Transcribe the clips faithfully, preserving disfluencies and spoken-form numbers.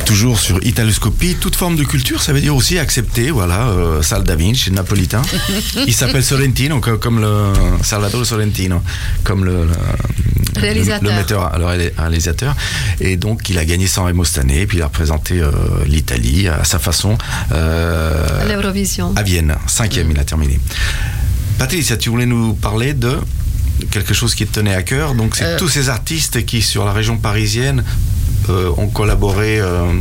toujours sur Italoscopie. Toute forme de culture, ça veut dire aussi accepter, voilà, euh, Sal da Vinci, le napolitain. Il s'appelle Sorrentino, comme, comme le Salvatore Sorrentino, comme le, le, réalisateur. le, le metteur, le réalisateur. Et donc, il a gagné Sanremo cette année, et puis il a représenté euh, l'Italie à sa façon. Euh, à l'Eurovision. À Vienne, cinquième, mmh. il a terminé. Patricia, tu voulais nous parler de quelque chose qui te tenait à cœur. Donc, c'est euh, tous ces artistes qui, sur la région parisienne, euh, ont collaboré euh,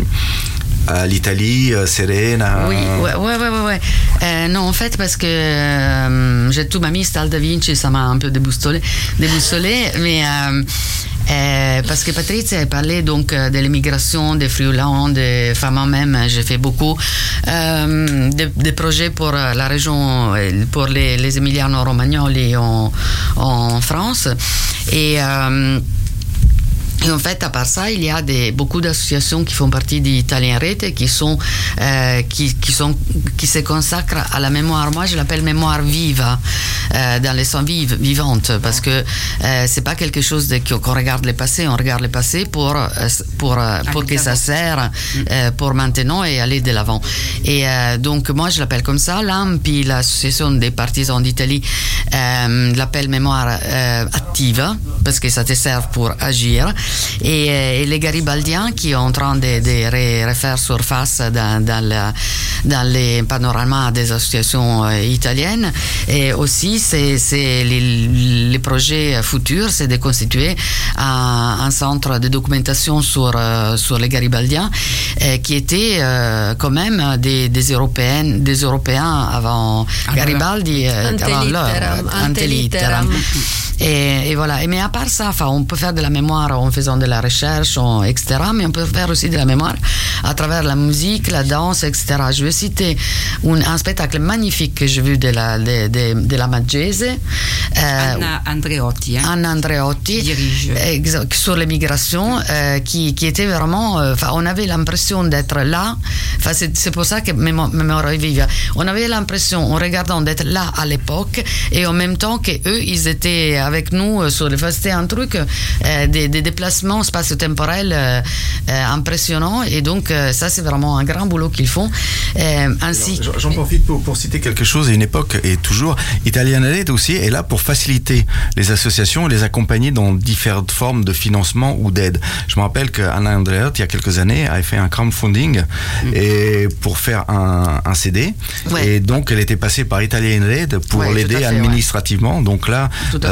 à l'Italie, euh, Serena. Oui, ouais, ouais, ouais, ouais. ouais. Euh, non, en fait, parce que euh, j'ai tout m'a mis Sal da Vinci, ça m'a un peu déboussolé, déboussolé mais. Euh, Euh, parce que Patrizia a parlé donc euh, de l'immigration des Friulans, des femmes même, j'ai fait beaucoup euh, de, de projets pour la région, pour les, les Emiliano-Romagnoli en, en France. Et euh, Et en fait, à part ça, il y a des, beaucoup d'associations qui font partie d'Italien Rete qui sont, euh, qui, qui sont, qui se consacrent à la mémoire. Moi, je l'appelle mémoire vive, euh, dans les sens vives, vivantes, parce que euh, c'est pas quelque chose de, qu'on regarde le passé, on regarde le passé pour, pour, pour que ça sert euh, pour maintenant et aller de l'avant. Et euh, donc, moi, je l'appelle comme ça. L'A M P I, l'association des partisans d'Italie, euh, l'appelle mémoire euh, active, parce que ça te sert pour agir. Et, et les Garibaldiens qui sont en train de, de refaire surface dans, dans, la, dans les panoramas des associations euh, italiennes. Et aussi, c'est, c'est les, les projets futurs, c'est de constituer un, un centre de documentation sur, euh, sur les Garibaldiens euh, qui étaient euh, quand même des, des, Européennes, des Européens avant ah, Garibaldi, euh, avant l'heure. Antelitteram. Et, et voilà. Et, mais à part ça, enfin, on peut faire de la mémoire en faisant de la recherche, en, et cetera. Mais on peut faire aussi de la mémoire à travers la musique, la danse, et cetera. Je vais citer un, un spectacle magnifique que j'ai vu de la, de, de, de la Maggese. Euh, Anna Andreotti. Hein. Anna Andreotti. Dirige. Exact, sur l'immigration, euh, qui, qui était vraiment... Enfin, euh, on avait l'impression d'être là. Enfin, c'est, c'est pour ça que Mémoire vive. On avait l'impression, en regardant, d'être là à l'époque, et en même temps qu'eux, ils étaient avec nous sur le... C'était un truc, euh, des, des déplacements spatio-temporels euh, euh, impressionnants, et donc euh, ça, c'est vraiment un grand boulot qu'ils font. Euh, ainsi... Alors, j'en profite pour, pour citer quelque chose, à une époque, et toujours, Italien Rete aussi est là pour faciliter les associations et les accompagner dans différentes formes de financement ou d'aide. Je me rappelle qu'Anna Andreotti, il y a quelques années, avait fait un crowdfunding mmh. et pour faire un, un C D, ouais. et donc elle était passée par Italien Rete pour ouais, l'aider fait, administrativement. Ouais. Donc là, il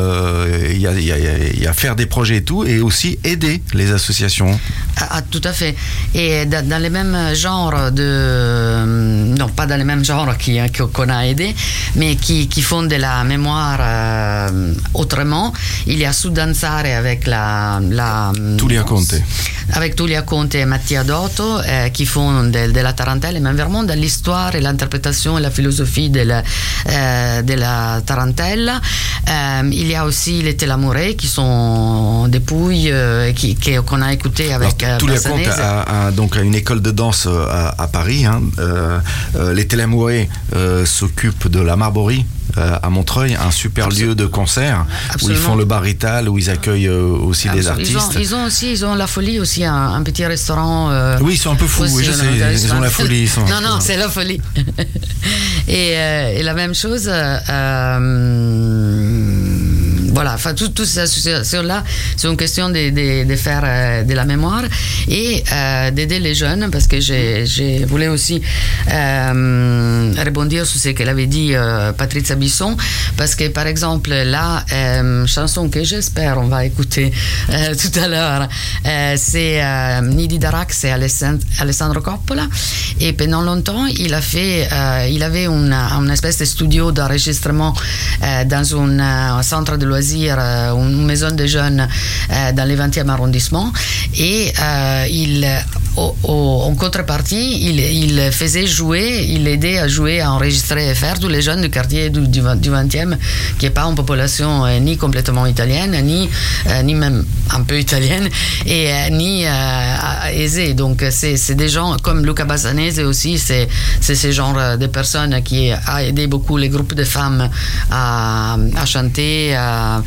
euh, y, a, y, a, y a faire des projets et tout, et aussi aider les associations. Ah, ah, tout à fait. Et dans, dans les mêmes genres de... Non, pas dans les mêmes genres qui, qu'on a aidé, mais qui, qui font de la mémoire euh, autrement. Il y a Sudanzare avec la... la Tulia Conte. Avec Tulia Conte et Mattia Dotto, euh, qui font de, de la tarentelle, mais vraiment de l'histoire et l'interprétation et la philosophie de la, euh, de la tarentelle. Euh, il y a aussi les Telamuré, qui sont des pouilles euh, qui, qui, qu'on a écouté avec euh, Tulia Conte a, a donc une école de danse à, à Paris. Hein. Euh, euh, les Telamuré euh, s'occupent de la Marborie. Euh, à Montreuil, un super Absolument. lieu de concert. Absolument. Où ils font le bar Rital, où ils accueillent euh, aussi Absolument. des artistes. Ils ont, ils ont aussi, ils ont la folie aussi, un, un petit restaurant. Euh, oui, ils sont un peu fous, oui, je sais, ils, ils ont la folie. Ils sont... Non, non, c'est la folie. et, euh, et la même chose, euh, voilà, enfin, toutes tout ces associations-là, c'est une question de, de, de faire euh, de la mémoire et euh, d'aider les jeunes, parce que j'ai, j'ai voulu aussi euh, rebondir sur ce qu'elle avait dit euh, Patrizia Bisson, parce que par exemple la euh, chanson que j'espère on va écouter euh, tout à l'heure, euh, c'est euh, Nidi d'Arax et Alessandro Coppola, et pendant longtemps il a fait, euh, il avait une, une espèce de studio d'enregistrement euh, dans un, un centre de loisirs, une maison de jeunes euh, dans le vingtième arrondissement, et euh, il, au, au, en contrepartie il, il faisait jouer, il aidait à jouer, à enregistrer et faire tous les jeunes du quartier du, du, du vingtième, qui n'est pas une population euh, ni complètement italienne, ni, euh, ni même un peu italienne, et euh, ni euh, aisée. Donc c'est, c'est des gens comme Luca Basanese aussi, c'est, c'est ce genre de personnes qui a aidé beaucoup les groupes de femmes à, à chanter, à,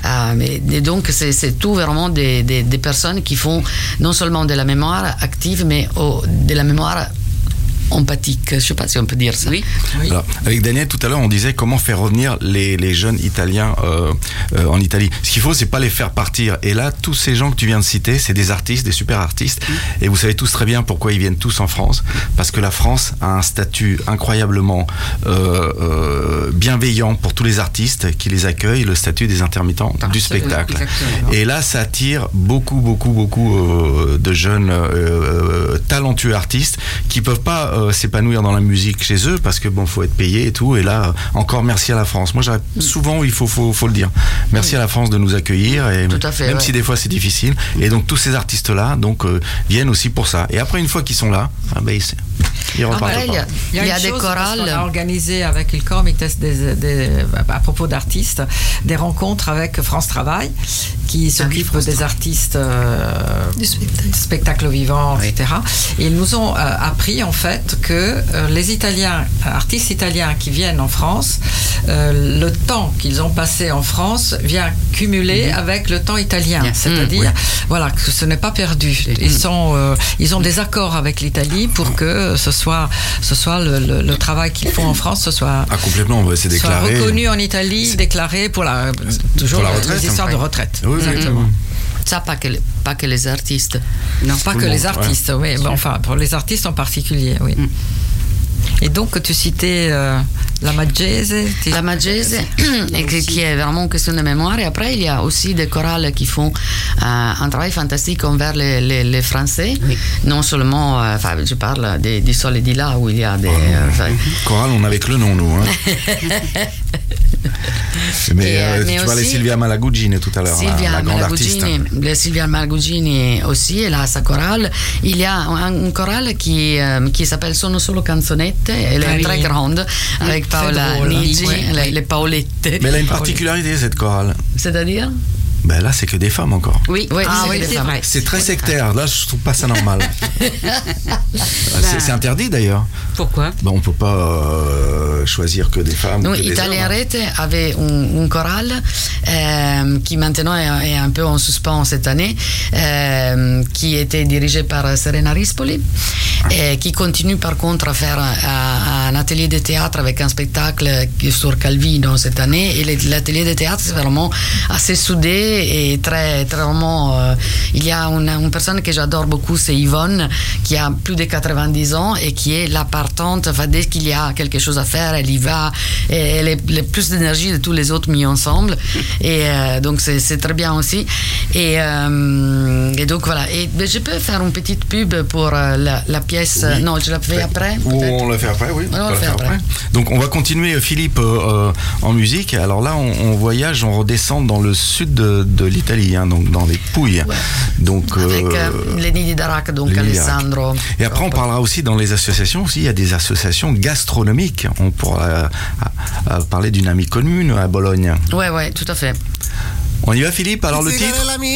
Euh, mais, et donc, c'est, c'est tout vraiment des, des, des personnes qui font non seulement de la mémoire active, mais oh, de la mémoire empathique, je ne sais pas si on peut dire ça. Oui. oui. Alors, avec Daniel, tout à l'heure, on disait comment faire revenir les, les jeunes Italiens euh, euh, en Italie. Ce qu'il faut, c'est pas les faire partir. Et là, tous ces gens que tu viens de citer, c'est des artistes, des super artistes. Et vous savez tous très bien pourquoi ils viennent tous en France. Parce que la France a un statut incroyablement euh, euh, bienveillant pour tous les artistes qui les accueillent, le statut des intermittents ah, du spectacle. Exactement. Et là, ça attire beaucoup, beaucoup, beaucoup euh, de jeunes euh, talentueux artistes qui peuvent pas euh, s'épanouir dans la musique chez eux parce que bon, faut être payé et tout. Et là, encore merci à la France. Moi, j'arrête souvent, il faut, faut, faut le dire. Merci à la France de nous accueillir et tout à fait, même ouais. si des fois c'est difficile. Et donc tous ces artistes-là, donc euh, viennent aussi pour ça. Et après, une fois qu'ils sont là, ah ben, ils, ils repartent. Après, il y a, il y a, il y a des chorales. On a organisé avec le Comites des, des, à propos d'artistes des rencontres avec France Travail qui s'occupe ah oui, des artistes euh, du spectacle, spectacle vivant, oui. et cetera. Et ils nous ont euh, appris en fait que euh, les Italiens, artistes italiens qui viennent en France, euh, le temps qu'ils ont passé en France vient cumuler mmh. avec le temps italien. Mmh. C'est-à-dire, mmh. voilà, que ce n'est pas perdu. Ils sont, euh, ils ont des accords avec l'Italie pour que ce soit, ce soit le, le, le travail qu'ils font en France, ce soit, ah, complètement, c'est déclaré. soit reconnu en Italie, c'est... déclaré pour la, toujours pour la retraite, les histoires hein. de retraite. Oui, exactement. Mmh. Ça, pas que, pas que les artistes. Non, pas Tout que les artistes, ouais. oui. Bon, enfin, pour les artistes en particulier, oui. Mm. Et donc, tu citais euh, la Maggese. La Maggese, et qui, qui est vraiment une question de mémoire. Et après, il y a aussi des chorales qui font euh, un travail fantastique envers les, les, les Français. Oui. Non seulement, enfin, euh, je parle des, des Sol et di là, où il y a des... Oh, euh, chorales, on avait que le nom, nous. Hein. mais et, euh, mais tu aussi, parlais Sylvia Malagugini tout à l'heure, Sylvia la, la grande artiste. Sylvia Malagugini aussi, elle a sa chorale. Il y a un, un chorale qui, euh, qui s'appelle Sono solo canzonette, elle est oui. très grande, oui, avec Paola Nigi, oui. les, les Paolette. Mais elle a une particularité, cette chorale. C'est-à-dire ? Ben là, c'est que des femmes encore. Oui, oui, ah, c'est, oui, des c'est femmes. vrai. C'est très sectaire. Là, je trouve pas ça normal. c'est, c'est interdit d'ailleurs. Pourquoi ? Ben, on peut pas euh, choisir que des femmes. Donc, que Italia des Rete avait un, un chorale euh, qui maintenant est, est un peu en suspens cette année, euh, qui était dirigé par Serena Rispoli, ah. et qui continue par contre à faire un, un atelier de théâtre avec un spectacle sur Calvino cette année. Et l'atelier de théâtre, c'est vraiment assez soudé. Et très, très vraiment, euh, il y a une, une personne que j'adore beaucoup, c'est Yvonne, qui a plus de quatre-vingt-dix ans et qui est la partante. Enfin, dès qu'il y a quelque chose à faire, elle y va. Et elle a plus d'énergie de tous les autres mis ensemble. Et euh, donc, c'est, c'est très bien aussi. Et, euh, et donc, voilà. Et je peux faire une petite pub pour euh, la, la pièce. Oui. Non, je la fais après. Ou on la fait après, oui. On, on la fait après. après. Donc, on va continuer, Philippe, euh, en musique. Alors là, on, on voyage, on redescend dans le sud de de l'Italie, hein, donc dans les Pouilles. Ouais. Donc, avec euh, les Nidi d'Arac, donc Alessandro. Et après, on parlera aussi dans les associations, aussi, il y a des associations gastronomiques. On pourra euh, à, à parler d'une amie commune à Bologne. Oui, oui, tout à fait. On y va, Philippe? Alors, le titre?